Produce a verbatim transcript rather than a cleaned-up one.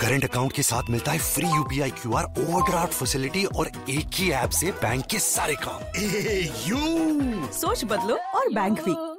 Current account के साथ मिलता है free UPI QR, overdraft facility और एक ही ऐप से बैंक के सारे काम। ए, यू सोच बदलो और बैंक भी।